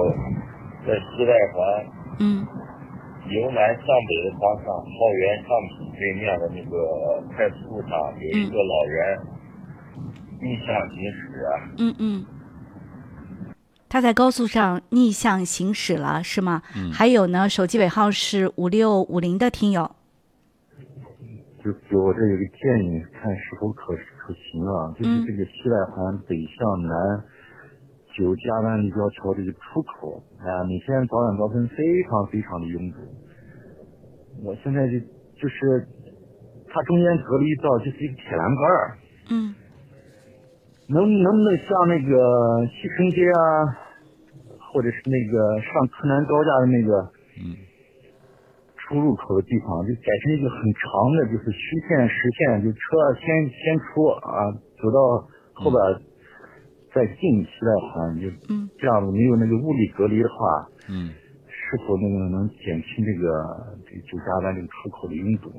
在西外环，由南向北的方向，校园上品对面的那个快速路上有一个老人逆向行驶。 他在高速上逆向行驶了，是吗？还有呢，手机尾号是5650的听友。 就是我这有个建议，看是否可行啊。就是这个西外环北向南9家湾立交桥这个出口每天早晚高峰非常非常的拥堵。我现在就是它中间隔了一道就是一个铁栏杆。能不能像那个西城街啊，或者是那个上柯南高架的那个出入口的地方，就改成一个很长的，就是虚线实线，就车先出走到后边再进西外环，就这样子没有那个物理隔离的话，是否能减轻这个9家湾这个出口的拥堵？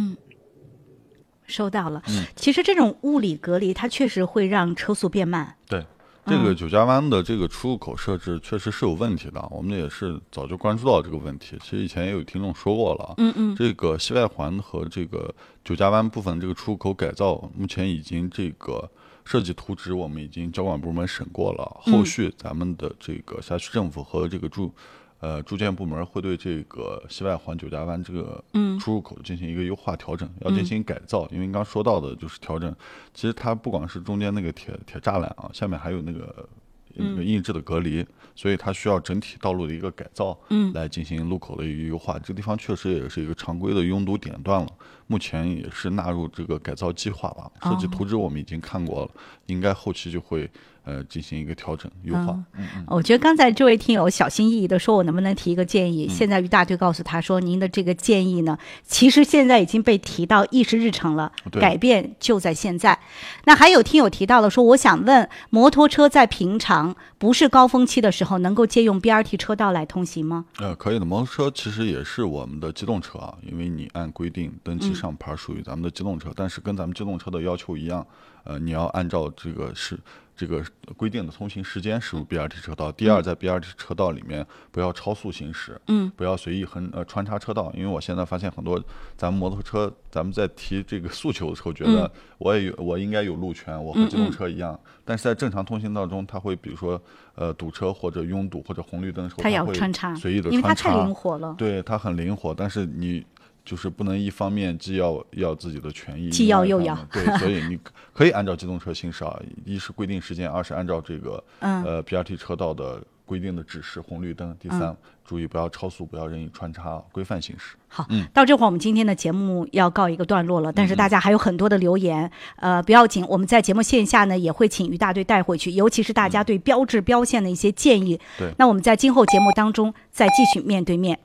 收到了。其实这种物理隔离它确实会让车速变慢。 对，这个9家湾的这个出入口设置确实是有问题的，我们也是早就关注到这个问题。其实以前也有听众说过了，这个西外环和这个9家湾部分这个出入口改造，目前已经这个设计图纸我们已经交管部门审过了，后续咱们的这个辖区政府和这个住建部门会对这个西外环9家湾这个出入口进行一个优化调整，要进行改造。因为刚说到的就是调整，其实它不光是中间那个铁栅栏下面还有那个硬质的隔离，所以它需要整体道路的一个改造，来进行路口的一个优化。这个地方确实也是一个常规的拥堵点段了，目前也是纳入这个改造计划吧。设计图纸我们已经看过了，应该后期就会进行一个调整优化。 我觉得刚才这位听友小心翼翼的说，我能不能提一个建议？现在于大队告诉他说，您的这个建议呢，其实现在已经被提到议事日程了，改变就在现在。那还有听友提到了说，我想问，摩托车在平常不是高峰期的时候，能够借用 BRT 车道来通行吗？ 可以的。摩托车其实也是我们的机动车因为你按规定登记上牌属于咱们的机动车，但是跟咱们机动车的要求一样，你要按照这个规定的通行时间驶入 BRT 车道。第二，在 BRT 车道里面不要超速行驶，不要随意穿插车道。因为我现在发现很多咱们摩托车，咱们在提这个诉求的时候，觉得我应该有路权，我和机动车一样，但是在正常通行道中，它会比如说堵车或者拥堵或者红绿灯的时候，它会随意的穿插， 因为它太灵活了。 对，它很灵活，但是你就是不能一方面既要自己的权益， 既要又要。 对，所以你可以按照机动车行驶一是规定时间，二是按照这个BRT 车道的规定的指示红绿灯。第三，注意不要超速，不要任意穿插，规范行驶。 好，到这会儿我们今天的节目要告一个段落了，但是大家还有很多的留言，不要紧，我们在节目线下呢也会请于大队带回去，尤其是大家对标志标线的一些建议。 对， 那我们在今后节目当中再继续面对面。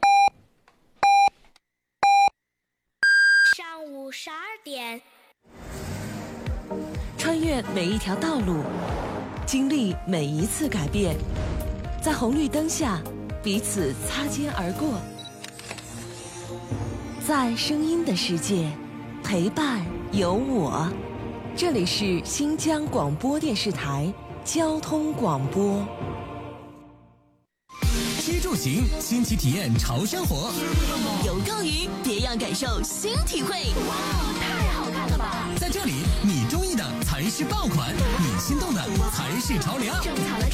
上午12点， 穿越每一条道路，经历每一次改变，在红绿灯下彼此擦肩而过，在声音的世界陪伴有我。这里是新疆广播电视台交通广播。 吃住行，新奇体验潮生活。 游购娱，别样感受新体会。 哇，太好看了吧！ 在这里，你中意的才是爆款，你心动的才是潮流。 种草了